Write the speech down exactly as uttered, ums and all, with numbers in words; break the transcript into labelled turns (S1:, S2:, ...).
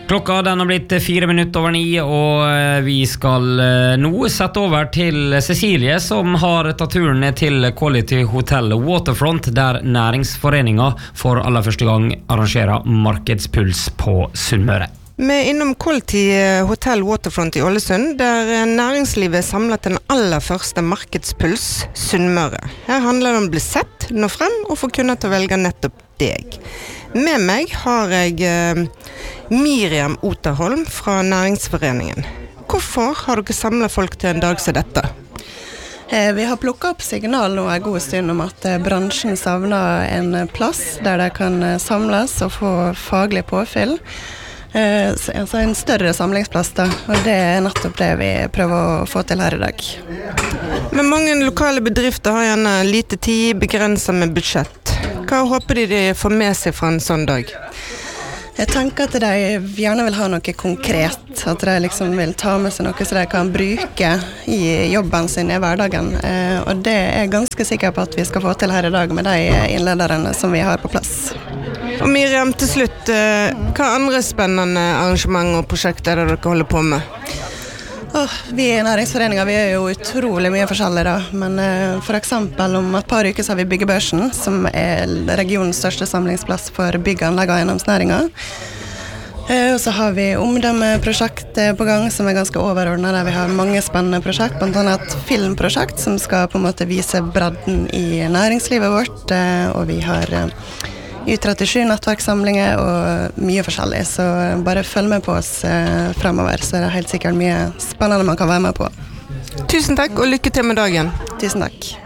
S1: Klokka den har blitt fire minutter over ni, og vi skal nå sette over til Cecilie, som har tatt turen til Quality Hotel Waterfront, der næringsforeningen for aller første gang arrangerer markedspuls på Sunnmøre.
S2: Vi er innom Quality Hotel Waterfront i Ålesund, der næringslivet samlet den aller første markedspuls Sunnmøre. Her handler det om å bli sett, nå frem og få kunder til å velge nettopp deg. Med meg har jeg eh, Miriam Oterholm fra Næringsforeningen. Hvorfor har dere samlet folk til en dag som dette?
S3: Eh, vi har plukket opp signal nå en god stund om at eh, bransjen savner en plass der de kan eh, samles og få faglig påfyll. Eh, så, altså en større samlingsplass da, og det er nettopp det vi prøver å få til her i dag.
S2: Men mange lokale bedrifter har gjerne lite tid, begrenset med budsjett. Hva håper de de får med seg fra en sånn dag?
S3: Jeg tenker at de gjerne vil ha noe konkret, at de liksom vil ta med seg noe som de kan bruke i jobben sin i hverdagen, eh, og det er jeg ganske sikker på at vi skal få til her i dag med de innlederne som vi har på plass.
S2: Og Miriam, til slutt, eh, hva andre spennende arrangement og prosjekter er det dere holder på med?
S3: Oh, vi i Næringsforeningen vi er jo utrolig mye forskjellige da, men eh, for eksempel om et par uker så har vi Byggebørsen, som er regionens største samlingsplass for bygganlegg og eiendomsnæringen. Eh, og så har vi omdømmeprosjekt på gang som er ganske overordnet, der vi har mange spennende prosjekt, blant annet et filmprosjekt som skal på en måte vise bredden i næringslivet vårt, eh, og vi har eh, U trettisju nettverkssamlinger og mye forskjellig, så bare følg med på oss eh, fremover, så er det helt sikkert mye spennende man kan være med på.
S2: Tusen takk, og lykke til med dagen.
S3: Tusen takk.